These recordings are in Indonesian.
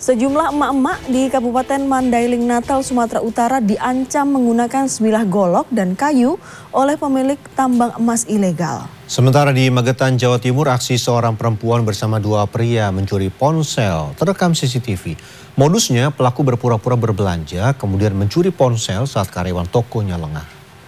Sejumlah emak-emak di Kabupaten Mandailing Natal, Sumatera Utara diancam menggunakan sebilah golok dan kayu oleh pemilik tambang emas ilegal. Sementara di Magetan, Jawa Timur, aksi seorang perempuan bersama dua pria mencuri ponsel terekam CCTV. Modusnya, pelaku berpura-pura berbelanja, kemudian mencuri ponsel saat karyawan tokonya lengah.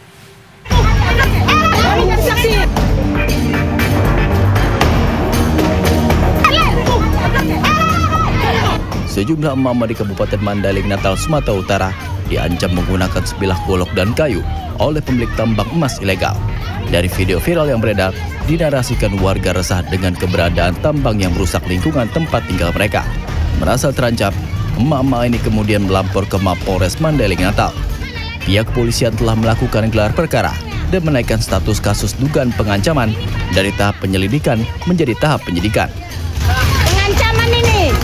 Sejumlah emak-emak di Kabupaten Mandailing Natal, Sumatera Utara diancam menggunakan sebilah golok dan kayu oleh pemilik tambang emas ilegal. Dari video viral yang beredar, dinarasikan warga resah dengan keberadaan tambang yang merusak lingkungan tempat tinggal mereka. Merasa terancam, emak-emak ini kemudian melapor ke Mapolres Mandailing Natal. Pihak kepolisian telah melakukan gelar perkara dan menaikkan status kasus dugaan pengancaman dari tahap penyelidikan menjadi tahap penyidikan. Pengancaman ini.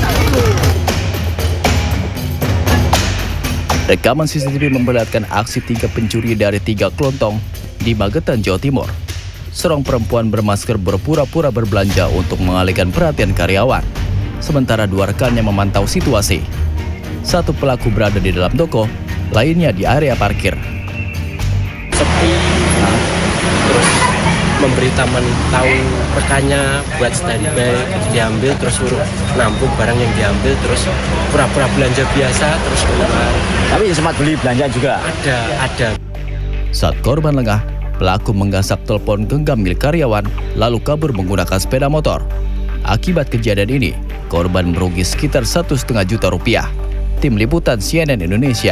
Rekaman CCTV memperlihatkan aksi 3 pencuri dari 3 kelontong di Magetan, Jawa Timur. Seorang perempuan bermasker berpura-pura berbelanja untuk mengalihkan perhatian karyawan. Sementara 2 rekannya memantau situasi. Satu pelaku berada di dalam toko, lainnya di area parkir. Sepi, terus memberi tahu rekannya buat standby, diambil terus suruh nampung barang yang diambil, terus pura-pura belanja biasa terus keluar. Tapi sempat beli belanja juga? Ada. Saat korban lengah, pelaku menggasak telepon genggam milik karyawan lalu kabur menggunakan sepeda motor. Akibat kejadian ini, korban merugi sekitar 1,5 juta rupiah. Tim Liputan CNN Indonesia.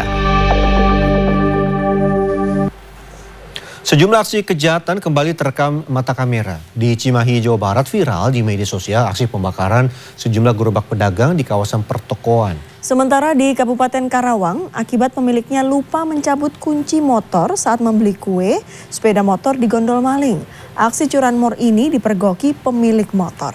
Sejumlah aksi kejahatan kembali terekam mata kamera. Di Cimahi, Jawa Barat viral di media sosial aksi pembakaran sejumlah gerobak pedagang di kawasan pertokoan. Sementara di Kabupaten Karawang, akibat pemiliknya lupa mencabut kunci motor saat membeli kue, sepeda motor digondol maling. Aksi curanmor ini dipergoki pemilik motor.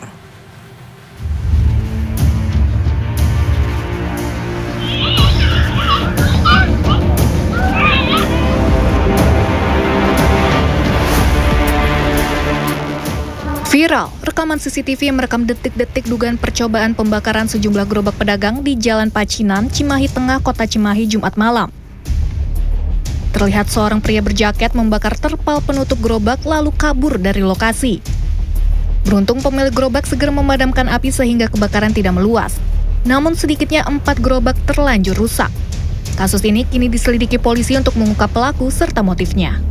Viral, rekaman CCTV yang merekam detik-detik dugaan percobaan pembakaran sejumlah gerobak pedagang di Jalan Pacinan, Cimahi Tengah, Kota Cimahi, Jumat malam. Terlihat seorang pria berjaket membakar terpal penutup gerobak lalu kabur dari lokasi. Beruntung pemilik gerobak segera memadamkan api sehingga kebakaran tidak meluas. Namun sedikitnya 4 gerobak terlanjur rusak. Kasus ini kini diselidiki polisi untuk mengungkap pelaku serta motifnya.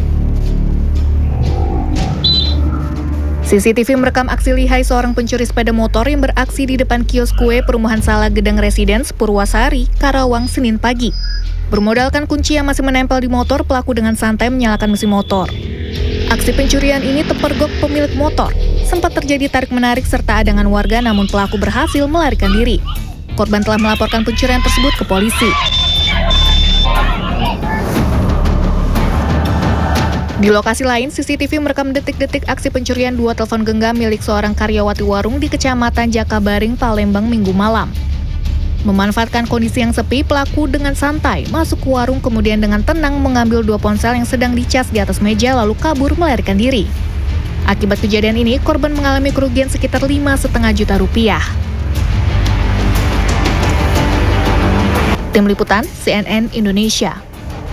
CCTV merekam aksi lihai seorang pencuri sepeda motor yang beraksi di depan kios kue perumahan Sala Gedang Residence, Purwasari, Karawang, Senin pagi. Bermodalkan kunci yang masih menempel di motor, pelaku dengan santai menyalakan mesin motor. Aksi pencurian ini terpergok pemilik motor. Sempat terjadi tarik-menarik serta adangan warga, namun pelaku berhasil melarikan diri. Korban telah melaporkan pencurian tersebut ke polisi. Di lokasi lain, CCTV merekam detik-detik aksi pencurian 2 telepon genggam milik seorang karyawati warung di Kecamatan Jakabaring, Palembang, Minggu malam. Memanfaatkan kondisi yang sepi, pelaku dengan santai masuk ke warung kemudian dengan tenang mengambil 2 ponsel yang sedang dicas di atas meja lalu kabur melarikan diri. Akibat kejadian ini, korban mengalami kerugian sekitar 5,5 juta rupiah. Tim Liputan CNN Indonesia.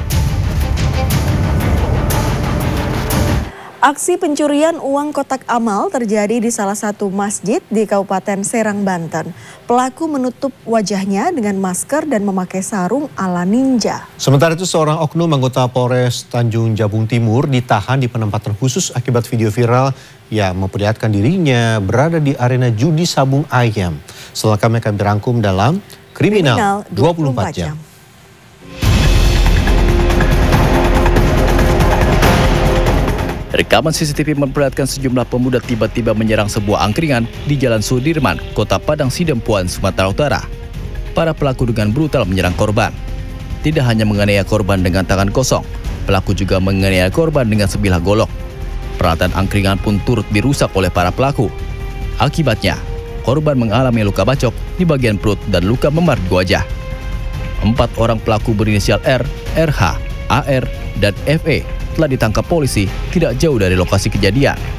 Aksi pencurian uang kotak amal terjadi di salah satu masjid di Kabupaten Serang, Banten. Pelaku menutup wajahnya dengan masker dan memakai sarung ala ninja. Sementara itu seorang oknum anggota Polres Tanjung Jabung Timur ditahan di penempatan khusus akibat video viral yang memperlihatkan dirinya berada di arena judi sabung ayam. Selengkapnya kami rangkum dalam Kriminal 24 Jam. Rekaman CCTV memperlihatkan sejumlah pemuda tiba-tiba menyerang sebuah angkringan di Jalan Sudirman, Kota Padang Sidempuan, Sumatera Utara. Para pelaku dengan brutal menyerang korban. Tidak hanya menganiaya korban dengan tangan kosong, pelaku juga menganiaya korban dengan sebilah golok. Peralatan angkringan pun turut dirusak oleh para pelaku. Akibatnya, korban mengalami luka bacok di bagian perut dan luka memar di wajah. 4 orang pelaku berinisial R, RH, AR, dan FE telah ditangkap polisi tidak jauh dari lokasi kejadian.